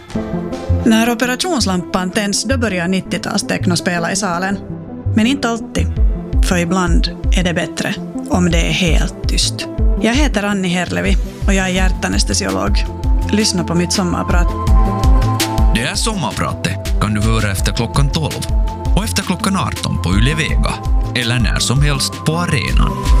När operationslampan tänds då börjar 90-talsteckno spela i salen. Men inte alltid, för ibland är det bättre om det är helt tyst. Jag heter Anni Herlevi och jag är hjärtanestesiolog. Lyssna på mitt sommarprat. Det här sommarpratet kan du höra efter klockan 12 och efter klockan 18 på Yle Vega eller när som helst på arenan.